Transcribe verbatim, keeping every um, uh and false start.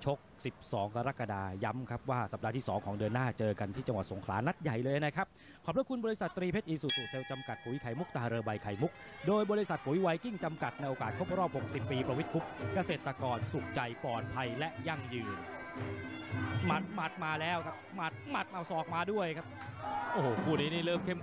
ชกสิบสองกรกฎาคมย้ำครับว่าสัปดาห์ที่สองของเดือนหน้าเจอกันที่จังหวัดสงขลานัดใหญ่เลยนะครับขอบพระคุณบริษัทตรีเพชรอีซูซูเซลจำกัดปุ๋ยไข่มุกตาเรือใบไข่มุกโดยบริษัทปุ๋ยไวกิ้งจำกัดในโอกาสครบรอบหกสิบปีประวิตรคุปเกษตรกรสุขใจปลอดภัยและยั่งยืนหมัดหมัดมาแล้วครับหมัดหมัดเอาศอกมาด้วยครับโอ้โหคู่นี้นี่เริ่มเข้ม